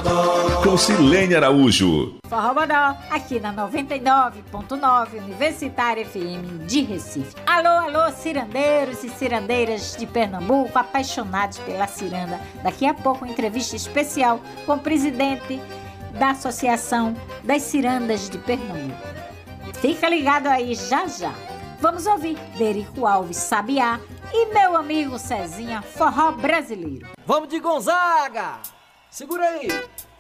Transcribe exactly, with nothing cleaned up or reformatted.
Com Silene Araújo. Forró Bodó, aqui na noventa e nove ponto nove Universitária F M de Recife. Alô, alô, cirandeiros e cirandeiras de Pernambuco, apaixonados pela ciranda. Daqui a pouco, uma entrevista especial com o presidente da Associação das Cirandas de Pernambuco. Fica ligado aí, já já. Vamos ouvir Derico Alves Sabiá e meu amigo Cezinha, Forró Brasileiro. Vamos de Gonzaga! Segura aí!